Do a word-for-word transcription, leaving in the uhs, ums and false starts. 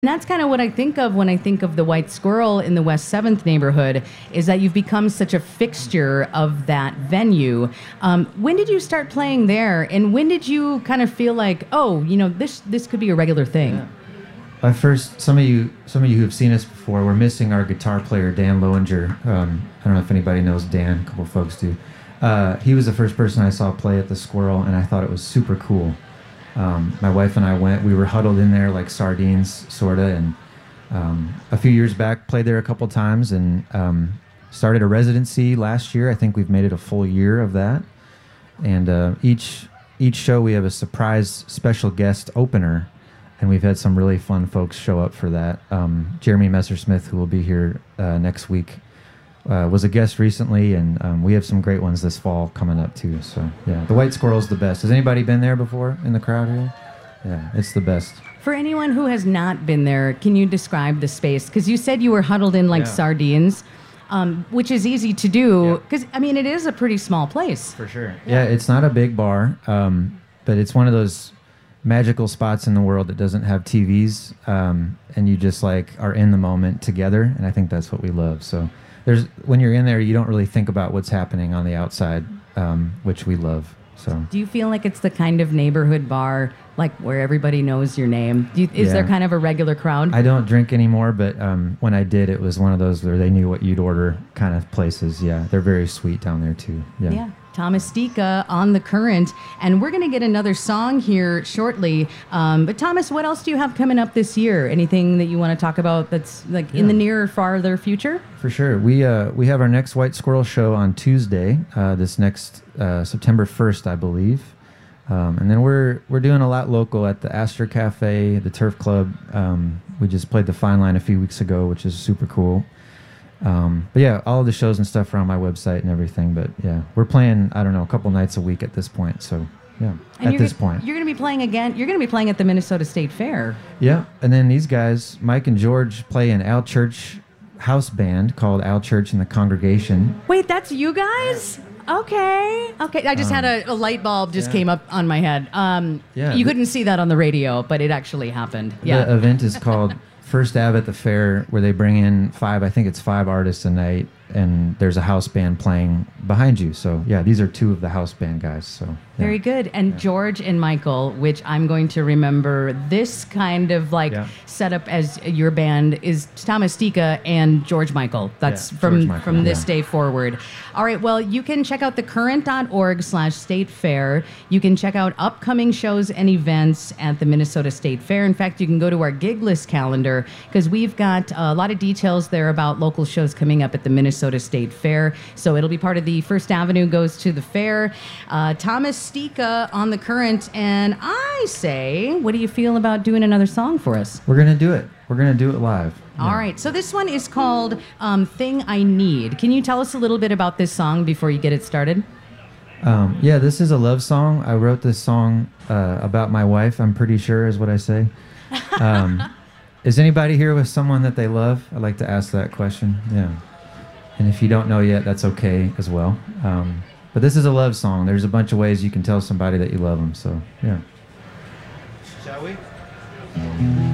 And that's kind of what I think of when I think of the White Squirrel in the West seventh neighborhood, is that you've become such a fixture of that venue. Um, when did you start playing there, and when did you kind of feel like, oh, you know, this this could be a regular thing? Yeah. I first, some of you, some of you who have seen us before, we're missing our guitar player, Dan Lowinger. Um, I don't know if anybody knows Dan. A couple folks do. Uh, he was the first person I saw play at the Squirrel, and I thought it was super cool. Um, my wife and I went. We were huddled in there like sardines, sorta. And um, a few years back, played there a couple times, and um, started a residency last year. I think we've made it a full year of that. And uh, each each show we have a surprise special guest opener. And we've had some really fun folks show up for that. Um, Jeremy Messersmith, who will be here uh, next week, uh, was a guest recently, and um, we have some great ones this fall coming up too. So yeah, the White Squirrel's the best. Has anybody been there before in the crowd here? Yeah, it's the best. For anyone who has not been there, can you describe the space? Because you said you were huddled in like Yeah. sardines, um, which is easy to do. Because I mean, it is a pretty small place. For sure. Yeah, it's not a big bar, um, but it's one of those magical spots in the world that doesn't have T Vs, um, and you just like are in the moment together, and I think that's what we love. So there's when you're in there, you don't really think about what's happening on the outside, um, which we love. So Do you feel like it's the kind of neighborhood bar, like where everybody knows your name? Do you, is Yeah. there kind of a regular crowd? I don't drink anymore, but um, when I did, it was one of those where they knew what you'd order kind of places. Yeah, they're very sweet down there too. Yeah. Yeah. Thomas Stika on The Current, and we're going to get another song here shortly. Um, but Thomas, what else do you have coming up this year? Anything that you want to talk about that's like in the near or farther future? For sure. We uh, we have our next White Squirrel show on Tuesday, uh, this next uh, September first, I believe. Um, and then we're we're doing a lot local at the Astor Cafe, the Turf Club. Um, we just played the Fine Line a few weeks ago, which is super cool. Um, but yeah, all of the shows and stuff are on my website and everything. But yeah, we're playing, I don't know, a couple nights a week at this point. So yeah, And at you're this go- point. You're going to be playing again. You're going to be playing at the Minnesota State Fair. Yeah. And then these guys, Mike and George, play an Al Church house band called Al Church and the Congregation. Wait, that's you guys? Okay. Okay. I just Um, had a, a light bulb just yeah. came up on my head. Um, Yeah, you the- couldn't see that on the radio, but it actually happened. Yeah. The event is called First Ave at the Fair, where they bring in five, I think it's five artists a night, and there's a house band playing behind you. So yeah, these are two of the house band guys. So yeah. Very good. And George and Michael, which I'm going to remember this kind of like Yeah. setup as your band, is Thomas Stika and George Michael. That's Yeah, from George Michael, from this yeah. day forward. All right. Well, you can check out thecurrent.org slash state fair. You can check out upcoming shows and events at the Minnesota State Fair. In fact, you can go to our gig list calendar because we've got a lot of details there about local shows coming up at the Minnesota State Fair. So it'll be part of the First Avenue Goes to the Fair. Uh, Thomas Stika on The Current. And I say, what do you feel about doing another song for us? We're gonna do it. We're gonna do it live. All Yeah. right. So this one is called um, Thing I Need. Can you tell us a little bit about this song before you get it started? Um, yeah, this is a love song. I wrote this song uh, about my wife, I'm pretty sure is what I say. Um, is anybody here with someone that they love? I'd like to ask that question. Yeah. And if you don't know yet, that's okay as well. Um, but this is a love song. There's a bunch of ways you can tell somebody that you love them. So, yeah. Shall we?